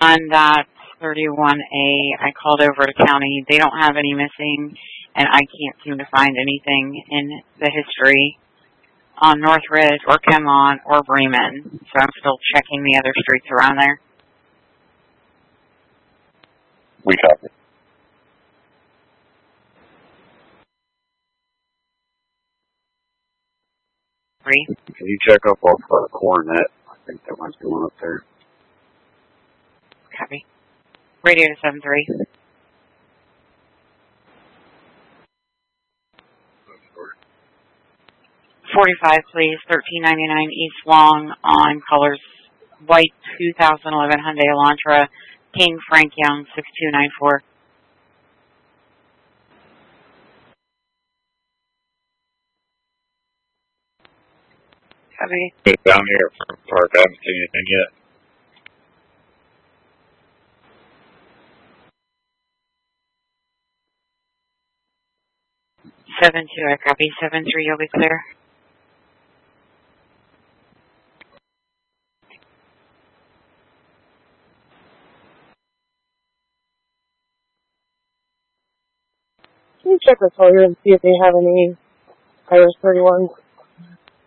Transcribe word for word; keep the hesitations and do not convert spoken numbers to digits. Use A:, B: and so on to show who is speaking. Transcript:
A: On that thirty-one A, I called over to county. They don't have any missing, and I can't seem to find anything in the history on Northridge or Kenmont or Bremen. So I'm still checking the other streets around there.
B: We copy.
A: Three.
B: Can you check up off uh, Coronet? I think that one's going up there.
A: Copy. Radio to seven three. forty-five, please. thirteen ninety-nine East Long on colors white two thousand eleven Hyundai Elantra. King Frank Young six two nine four. Copy.
B: It's down here at Front Park. I haven't seen anything yet.
A: seven two, I copy. seven three, you'll be clear.
C: Can you check with Sawyer and see if they have any Iris thirty-ones?